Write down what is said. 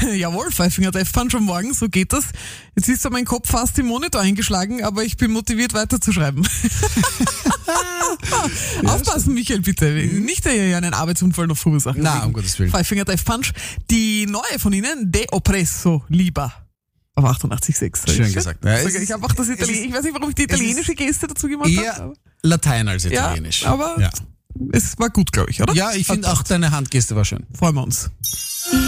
Jawohl, Five Finger Death Punch am Morgen, so geht das. Jetzt ist so mein Kopf fast im Monitor eingeschlagen, aber ich bin motiviert weiterzuschreiben. Aufpassen, Michael, bitte. Nicht einen Arbeitsunfall noch verursachen. Na, um Gottes Willen. Five Finger Death Punch. Die neue von Ihnen, De Oppresso Liba. Auf 88,6. Schön gesagt. Ja, Ich habe auch das Italienische, ich weiß nicht, warum ich die italienische Geste dazu gemacht habe. Eher Latein als Italienisch. Ja, aber es war gut, glaube ich, oder? Ja, ich finde auch deine Handgeste war schön. Freuen wir uns.